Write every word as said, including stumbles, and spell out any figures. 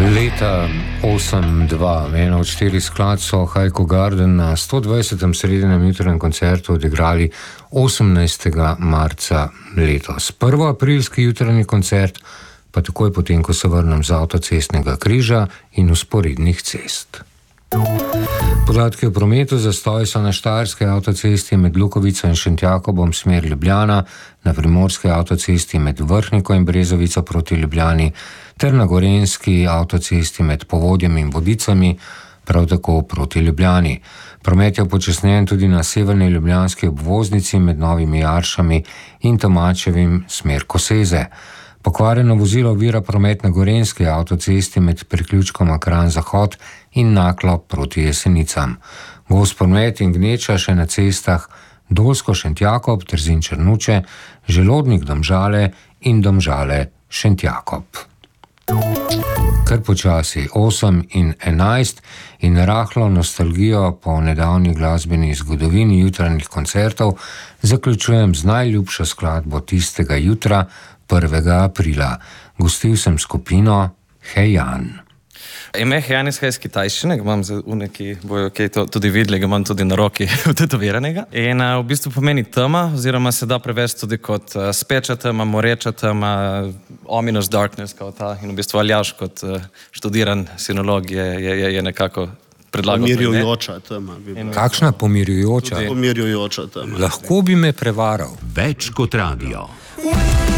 Leta osem dva, eno od štirih skladb so Hayco Garden na sto dvajsetem sredinem jutranjem koncertu odigrali osemnajstega marca letos. Prvo aprilski jutranji koncert pa takoj potem, ko se vrnem z avtocestnega križa in vzporednih cest. Podatki o prometu: zastoji so na Štajerski avtocesti med Lukovico in Šentjakobom smer Ljubljana, na Primorski avtocesti med Vrhniko in Brezovico proti Ljubljani ter na Gorenjski avtocesti med Povodjem in Vodicami, prav tako proti Ljubljani. Promet je upočasnjen tudi na severni ljubljanski obvoznici med Novimi Jaršami in Tomačevim smer Koseze. Pokvarjeno vozilo ovira promet na Gorenjski avtocesti med priključkoma Kranj-Zahod in Naklo proti Jesenicam. Gost promet in gneča še na cestah Dolsko-Šentjakob, Trzin-Črnuče, Želodnik-Domžale in Domžale-Šentjakob. Kar počasi, osem in enajst, in rahlo nostalgijo po nedavni glasbeni zgodovini jutranjih koncertov zaključujem z najljubšo skladbo tistega jutra, prvega aprila. Gostil sem skupino Hejan. Ime Hejan izhaja iz kitajščine, ga imam v neki, bojo okay, to tudi videli, ga imam tudi na roki vtetoviranega. In uh, v bistvu pomeni tema, oziroma se da prevesti tudi kot uh, speča tema, moreča tema, ominous darkness, kot ta. In v bistvu Aljaž kot uh, študiran sinolog je, je, je nekako predlagal. Pomirjujoča tema. Kakšna pomirjujoča? Pomirjujoča tema. Lahko bi me prevaral. Več kot radio.